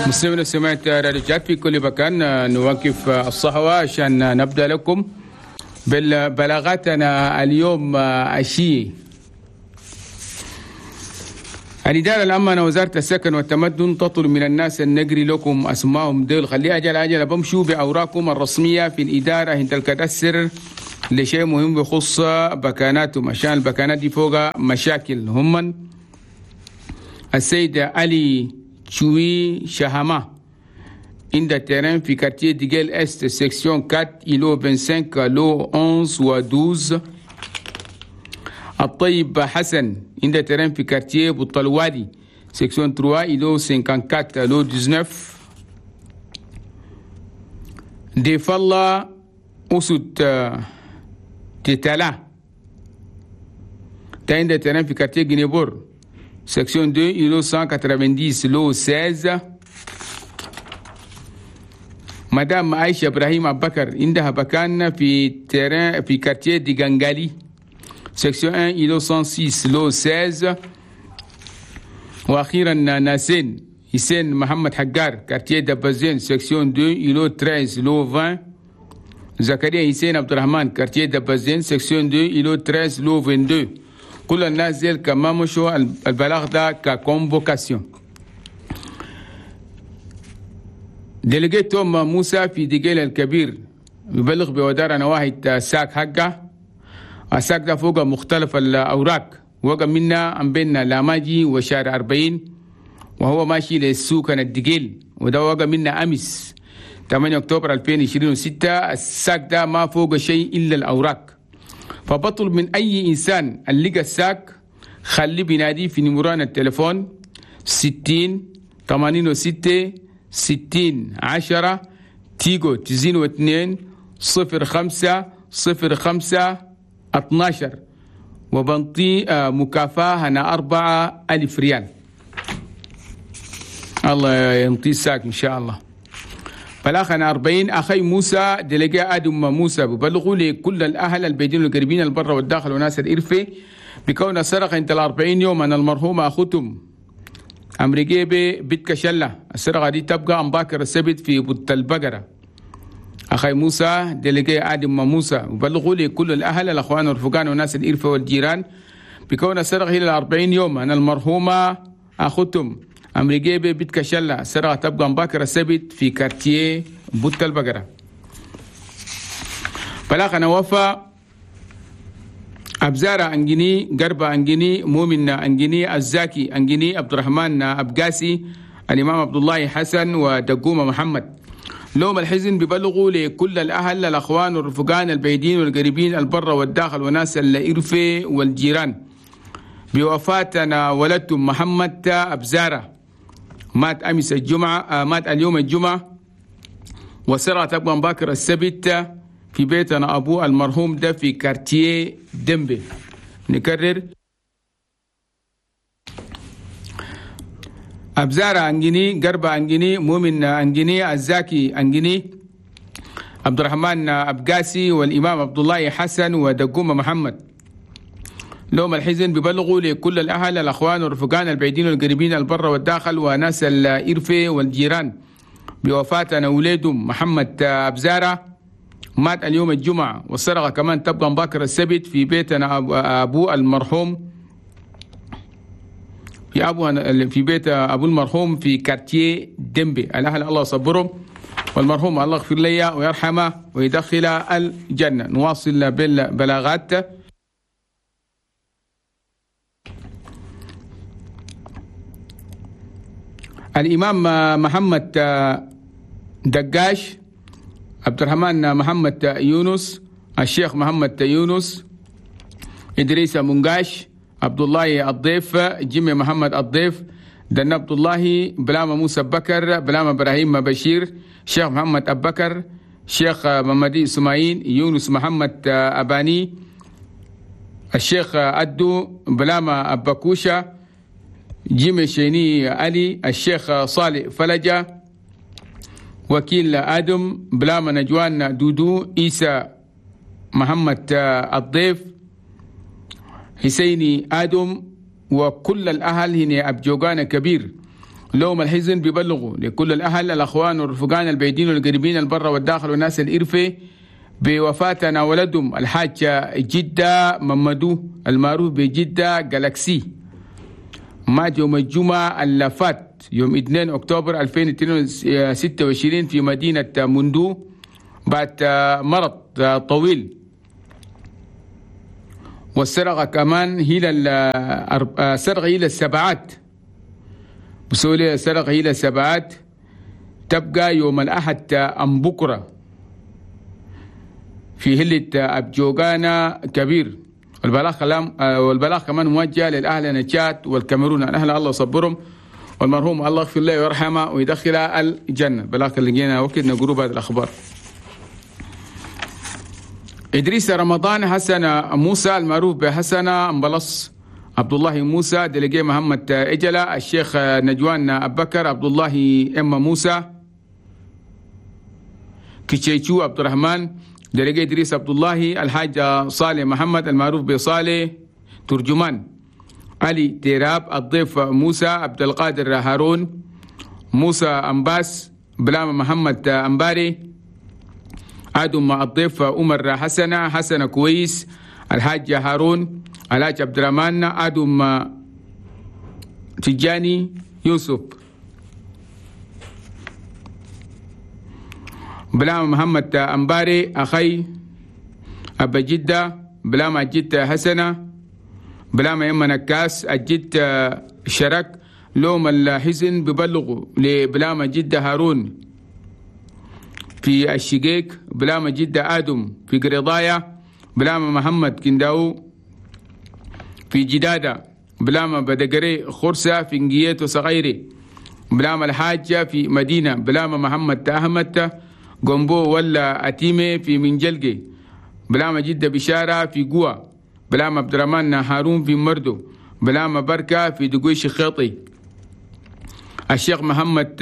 مستمعينا سمعت راديوجات في كل مكان. نوقف الصحوة عشان نبدأ لكم ببلاغاتنا اليوم الشيء. الإدارة العامة وزارة السكن والتمدن تطلب من الناس أن نقري لكم أسمائهم دول، خلي أجل بمشوا بأوراقكم الرسمية في الإدارة هند الكدسر لشيء مهم بخص بكاناتهم، عشان البكانات دي فوق مشاكل. هم السيد علي تشوي شهامة عند تيرين في كارتيه ديجيل است سيكسيون 4 إلو 25 لو 11 و 12. الطيب حسن عند تيرين في كارتيه بوطلوادي سيكسيون 3 إلو 54 لو 19. ديف الله أسد تتلا عند تيرين في كارتيه جنيبور section 2 إلو 190 لو 16. مدام عائشة إبراهيم أبو بكر عندها مكان في تيران في كارتيه دي غانغالي section 1 إلو 106 لو 16. وأخيرا ناسين حسين محمد حجار كارتيه دبازين section 2 إلو 13 لو 20. زكريا حسين عبد الرحمن كارتيه دبازين section 2 إلو 13 لو 22. كل الناس زي كمان مشوا البلاغ ده ككونفوكاسيون. ديليجيت توم موسى في ديجيل الكبير يبلغ بودار نواحي ساك حقه. الساك ده فوق مختلف الأوراق، وقع منا عن بين لاماجي وشارع 40، وهو ماشي للسوق الديجيل، وده وقع منا أمس 8 أكتوبر 2026. الساك ده ما فوق شيء إلا الأوراق. فبطلب من أي إنسان اللي لقى الساك خلي بينادي في نمران التليفون 60 86 60 10 تيجو 92 05 05 12، وبنطي مكافأة هنا 4000 ريال. الله ينطي الساك إن شاء الله. بلاغنا 40 أخي موسى ديليجي آدم موسى ببلغوا لكل الأهل البيدين القريبين البر والداخل وناس الإرفة بكون سرق انت 40 يوم أن المرحوم أخوتم أمريكي بيت كشلة. السرقة دي تبقى عن باكر السبت في بوت البقرة. أخي موسى ديليجي آدم موسى ببلغوا لكل الأهل الأخوان والرفقان وناس الإرفة والجيران بكون سرق هي 40 يوم أن المرحومة أخوتم أمريكي بيت كشلة. السرقة تبقى مباكرة السبت في كارتيه بوت البقرة. بلاغنا وفا أبزارة أنجني، قربة أنجني، مؤمن أنجني، الزاكي أنجني، عبد الرحمن أبقاسي، الإمام عبد الله حسن، ودقومة محمد. لوم الحزن ببلغوا لكل الأهل الأخوان والرفقان البعيدين والقريبين البر والداخل وناس الإرفة والجيران بوفاتنا ولدتم محمد أبزارة مات أمس الجمعة، مات اليوم الجمعة، وسرعة تبقى باكر السبت في بيتنا أبو المرحوم ده في كارتيه دمبي. نكرر أبزارة أنجني، قربة أنجني، مؤمن أنجني، الزاكي أنجني، عبد الرحمن أبقاسي، والإمام عبد الله حسن، ودقومة محمد. لوم الحزن ببلغوا لكل الأهل الأخوان والرفقان البعيدين والقريبين البر والداخل وناس الإرفة والجيران بوفاتنا وليدهم محمد أبزارة مات اليوم الجمعة، والسرقة كمان تبقى مباكر السبت في بيتنا أبو المرحوم في بيت أبو المرحوم في كارتيه دمبي. الأهل الله يصبرهم، والمرحوم الله يغفر لي ويرحمه ويدخل الجنة. نواصل بالبلاغات. الإمام محمد دقاش، عبد الرحمن محمد يونس، الشيخ محمد يونس، إدريس منقاش، عبد الله الضيف، جيمي محمد الضيف، دن عبد الله، بلام موسى بكر، بلام إبراهيم بشير، شيخ محمد أبو بكر، شيخ محمدي سمايين، يونس محمد أباني، الشيخ أدو، بلام أبكوشة، جيمي شيني علي، الشيخ صالح فلجة، وكيل آدم، بلام نجوان دودو، إيسى محمد الضيف، حسيني آدم، وكل الأهل هنا أبجوغان كبير لهم الحزن بيبلغوا لكل الأهل الأخوان والرفقان البعيدين والقريبين البرة والداخل والناس الإرفة بوفاتنا ولدهم الحاج جدة ممدو المعروف بجدة جالاكسي، مات يوم الجمعة اللي فات يوم 2 أكتوبر 2026 في مدينة مندو بعد مرض طويل. والسرقة كمان هي السرقة هي السبعات، بسولة السرقة هي السبعات تبقى يوم الأحد أم بكرة في هلة أبجوغانا كبير. والبلاغ كمان موجه للأهل نجات والكاميرون، الأهل الله يصبرهم والمرحوم الله يغفر له ويرحمه ويدخله الجنة. بلاغ اللي جينا وقت نقول هذه الأخبار. إدريس رمضان حسن موسى المعروف بحسن أمبلص، عبد الله موسى دلقي محمد إجلة، الشيخ نجوان أبو بكر، عبد الله إما موسى كيتشيتشو عبد الرحمن دلقي إدريس عبد الله، الحاج صالح محمد المعروف بصالح ترجمان، علي تيراب، الضيف موسى عبد القادر هارون، موسى أمباس، بلام محمد أمباري، آدم الضيف عمر حسن كويس، الحاج هارون، الحاج عبد الرحمن، آدم تجاني يوسف، بلام محمد أمباري أخي أبا جدة، بلام جدة حسنة، بلام يما نكاس الجد شرك، لوم الحزن ببلغوا لبلام جدة هارون في الشقيق، بلام جدة آدم في قريضايا، بلام محمد كنداو في جدادة، بلام بدقري خرسة في نجيت وصغيري، بلام الحاجة في مدينة، بلام محمد أحمد قنبو ولا أتيمي في منجلقي، بلام جدة بشارة في قوة، بلام عبد الرحمن هارون في مردو، بلام بركة في دقوي شخيطي، الشيخ محمد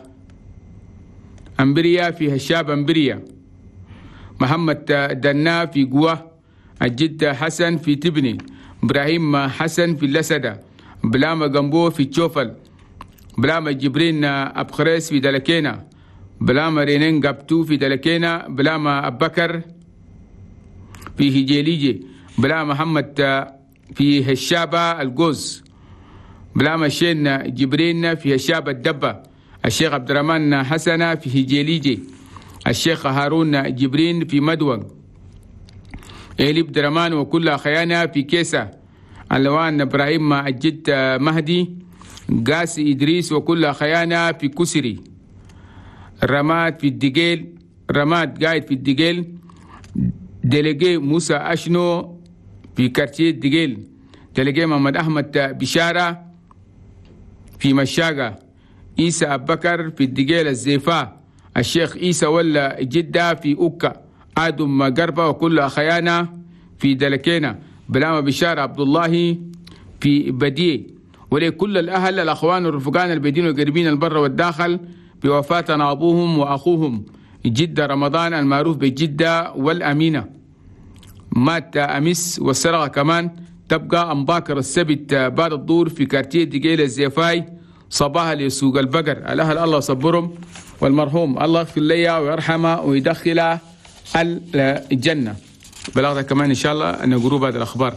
أمبريا في هشاب أمبريا، محمد دنا في قوة، الجد حسن في تبني، إبراهيم حسن في اللسدة، بلام قنبو في تشوفل، بلام جبرين أبخريس في دلكينا، بلام رينين قبتو في دلكينا، بلام أبكر في هجيليجي، بلام محمد في هشابة الجوز، بلام شين جبرين في هشابة الدبة، الشيخ عبد الرحمن حسن في هجيليجي، الشيخ هارون جبرين في مدوغ، إلي بدرمان وكل خيانة في كيسة، اللوان إبراهيم الجد مهدي، قاسي إدريس وكل خيانة في كسري، رماد في الدقيل، رماد قايد في الدقيل، دلقي موسى أشنو في كارتيه الدقيل، دلقي محمد أحمد بشارة في مشاقة، إيسى أبو بكر في الدقيل الزيفاء، الشيخ إيسى ولا جدة في أوكا، آدم قربة وكل خيانة في دلكينا، بلام بشارة عبد الله في بديه. ولكل الأهل الأخوان والرفقان البيدين والقريبين البر والداخل بوفاتنا أبوهم وأخوهم جدة رمضان المعروف بجدة والأمينة، مات أمس. والسرقة كمان تبقى أمباكر السبت بعد الظهر في كارتيه دقيل الزيفاي صباحا لسوق البقر. الأهل الله صبرهم والمرحوم الله يغفر له ويرحمه ويدخله الجنة. بلغتها كمان إن شاء الله نقول هذه الأخبار.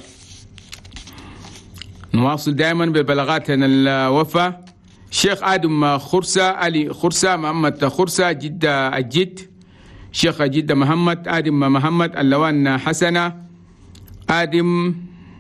نواصل دائما بالبلاغات عن الوفاة. شيخ آدم خرسة، علي خرسة، محمد خرسة، جدة الجد، شيخ جدة محمد، آدم محمد، اللوان حسنة، آدم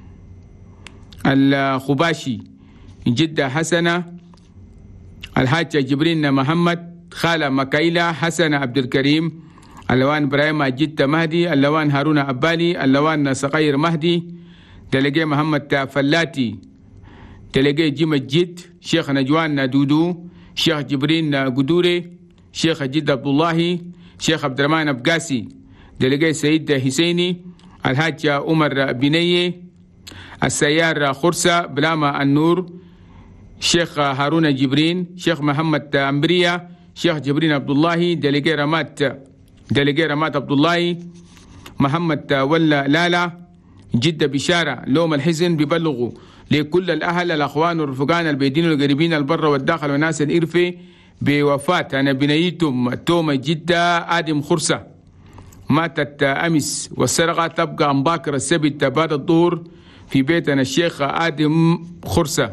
الخباشي، جدة حسنة، الحاج جبرين محمد، خالة مكايلة، حسن عبد الكريم، اللوان إبراهيم جدة مهدي، اللوان هارون أبالي، اللوان صغير مهدي، دلقي محمد فلاتي، دلقي جيم الجد، شيخ نجوان دودو، شيخ جبرين قدوري، شيخ جد عبد الله، شيخ عبد الرحمن أبقاسي، دلقي سيد حسيني، الحاج عمر بنيه، السيار خرسة بلاما النور، شيخ هارون جبرين، شيخ محمد أمبريا، شيخ جبرين عبد الله، دلقي رمات عبد الله، محمد ولا لالا، جدة بشارة، لوم الحزن ببلغوا لكل الأهل الأخوان والرفقان البيدين والقريبين البر والداخل والناس الإرفي بوفاة أنا بنيتم تومة جدة آدم خرسة ماتت أمس، والسرقة تبقى عن باكر السبت بعد الظهر في بيتنا الشيخ آدم خرسة.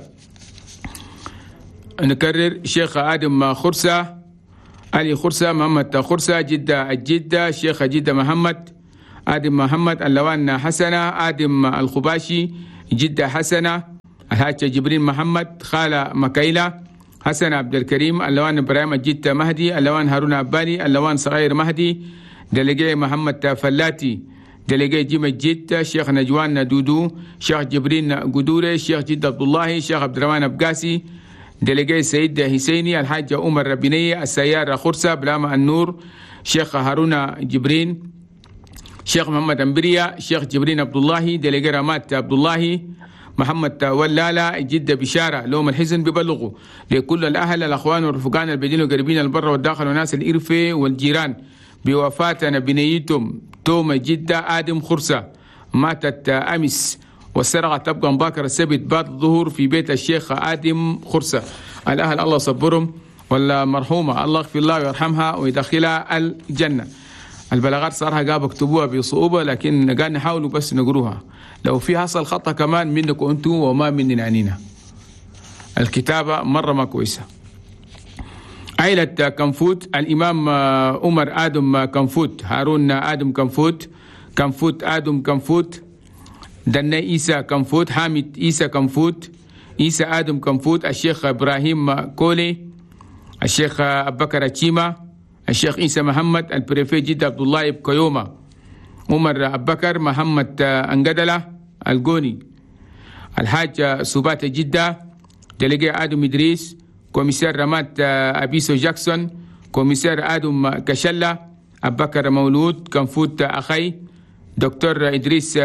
نكرر شيخ آدم خرسة علي خرسة محمد خرسة جدة الجدة شيخ جدة محمد آدم محمد اللوان حسنة آدم الخباشي جدة حسنة الحاج جبرين محمد خالة مكيلة حسن عبد الكريم اللوان إبراهيم جدة مهدي اللوان هارون عبالي اللوان صغير مهدي دلقي محمد فلاتي دلقي جيم جدة شيخ نجوان دودو شيخ جبرين قدوري شيخ جدة عبد الله شيخ عبد الرحمن أبقاسي دلقي سيد حسيني الحاج عمر ربينية السيارة خرسة بلامة النور شيخ هارون جبرين شيخ محمد أمبريا شيخ جبرين عبد الله دلقي رامات عبد الله محمد ولالا جدة بشارة لهم الحزن ببلغوا لكل الأهل الأخوان والرفقان البيدين والقريبين البر والداخل والناس الإرفة والجيران بوفاتنا بنيتم تومة جدة آدم خرسة ماتت أمس، والسرقة تبقى مباكر السبت بعد الظهر في بيت الشيخ آدم خرسة. الأهل الله صبرهم والمرحومة الله يغفر الله ويرحمها ويدخلها الجنة. البلاغات صارها قاب اكتبوها بصعوبة لكن قاعد نحاولوا بس نقروها، لو في حصل خطأ كمان منكم أنتم وما مننا عنينا. الكتابة مرة ما كويسة. عائلة كنفوت الإمام عمر آدم كنفوت هارون آدم كنفوت كنفوت آدم كنفوت دنا إيسى كنفوت حامد إيسى كنفوت إيسى آدم كنفوت الشيخ إبراهيم كولي الشيخ أبو بكر تشيما الشيخ عيسى محمد البريفي جدة عبد الله بكيوما عمر أبو بكر محمد أنقدلة القوني الحاج سبات جدة دلقي آدم إدريس كوميسار رمات أبيسو جاكسون كوميسار آدم كشلة أبو بكر مولود كنفوت أخي دكتور إدريس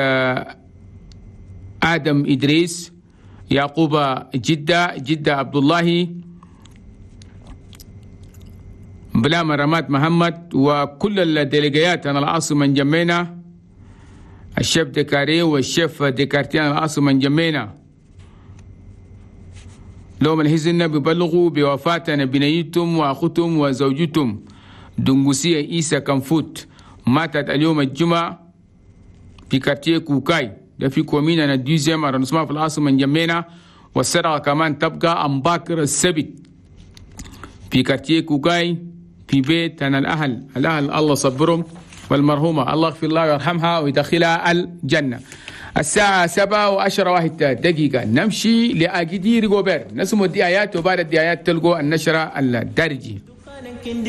آدم إدريس يعقوب جدة عبد الله بلام رمات محمد وكل الديليجيات أنا العاصم من جمينا الشيف ديكاري والشيف ديكارتيان العاصم من جمينا لهم الحزن ببلغوا بوفاتنا بنيتم وأخوتم وزوجتم دنغوسية إيسا كنفوت ماتت اليوم الجمعة في كارتيه كوكاي ده في كومينا الدوزيام أرنسما في العاصمة من جمينا، والسرقة كمان تبقى عن باكر السبت في كارتيه كوكاي في بيت أنا الأهل الله صبرهم والمرحومة الله يغفر الله ويرحمها ويدخلها الجنة. الساعة 7:10 نمشي لأجدير غوبر نسمو الدعايات وبعد الدعايات تلقوا النشرة الدارجي.